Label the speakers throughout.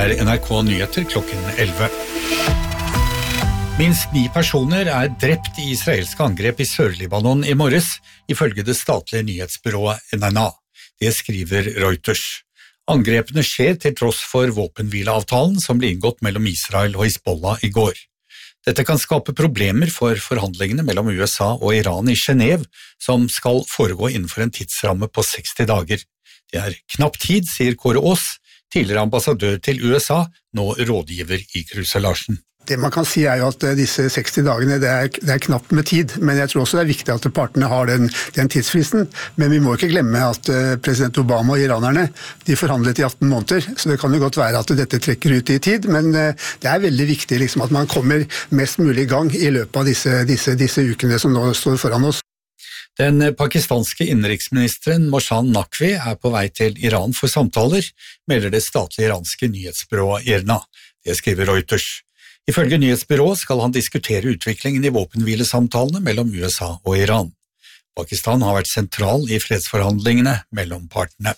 Speaker 1: NRK Nyheter klokken 11. Minst 9 personer drept i israelske angrep i Sør-Libanon i morges, ifølge det statlige nyhetsbyrået NNA. Det skriver Reuters. Angrepene skjer til tross for våpenhvileavtalen som ble inngått mellom Israel og Hizbollah i går. Dette kan skape problemer for forhandlingene mellom USA og Iran i Genève, som skal foregå innenfor en tidsramme på 60 dager. Det knapp tid, sier Kåre Aas, tidligere ambassadør til USA, nå rådgiver i Kruse-Larsen.
Speaker 2: Det man kan si jo at disse 60 dagene, det knapt med tid, men jeg tror også det viktig at partene har den tidsfristen. Men vi må ikke glemme at president Obama og iranerne, de forhandlet i 18 måneder, så det kan jo godt være at dette trekker ut i tid, men det veldig viktig liksom, at man kommer mest mulig i gang i løpet av disse ukene som nå står foran oss.
Speaker 1: Den pakistanske innenriksministeren Mohsen Naqvi på vei til Iran for samtaler, melder det statlige iranske nyhetsbyrået IRNA. Det skriver Reuters. Ifølge nyhetsbyrået skal han diskutere utviklingen i våpenhvilesamtalene mellom USA og Iran. Pakistan har vært sentral i fredsforhandlingene mellom partene.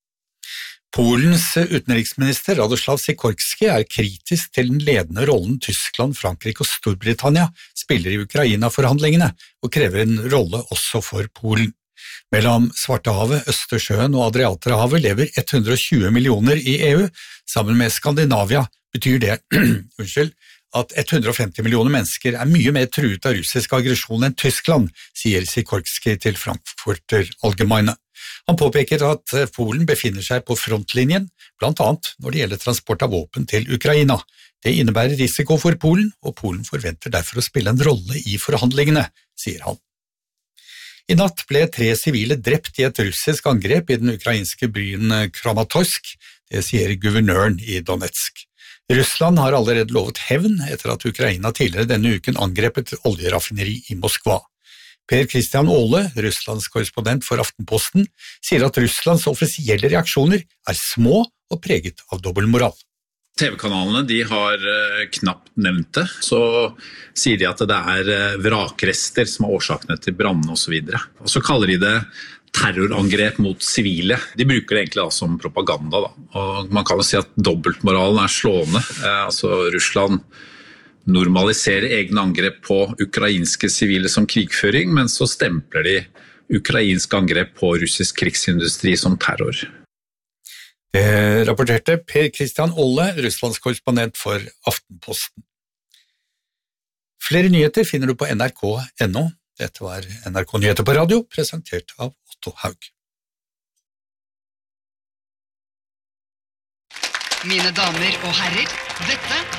Speaker 1: Polens utenriksminister Radoslav Sikorski kritisk til den ledende rollen Tyskland, Frankrike og Storbritannia spiller i Ukraina-forhandlingene og krever en rolle også for Polen. Mellom Svartehavet, Østersjøen og Adriaterhavet lever 120 millioner i EU. Sammen med Skandinavia betyr det at 150 millioner mennesker mye mer truet av russisk aggresjon enn Tyskland, sier Sikorski til Frankfurter Allgemeine. Han påpeker at Polen befinner seg på frontlinjen, blant annet når det gjelder transport av våpen til Ukraina. Det innebærer risiko for Polen, og Polen forventer derfor å spille en rolle i forhandlingene, sier han. I natt ble 3 sivile drept i et russisk angrep i den ukrainske byen Kramatorsk, det sier guvernøren i Donetsk. Russland har allerede lovet hevn etter at Ukraina tidligere denne uken angrep et oljeraffineri i Moskva. Per Christian Aale, Russlands korrespondent for Aftenposten, sier at Russlands offisielle reaksjoner små og preget av dobbeltmoral.
Speaker 3: TV-kanalene de har knapt nevnt det, så sier de at det vrakrester som årsakene til brannene og så videre. Og så kaller de det terrorangrep mot sivile. De bruker det egentlig som propaganda. Og man kan jo si at dobbeltmoralen slående. Russland normaliserer egne angrep på ukrainske sivile som krigføring, men så stempler de ukrainske angrep på russisk krigsindustri som terror.
Speaker 1: Det rapporterte Per Christian Aale, Russlands korrespondent for Aftenposten. Flere nyheter finner du på nrk.no. Dette var NRK Nyheter på radio, presentert av Otto Haug.
Speaker 4: Mine damer og herrer, dette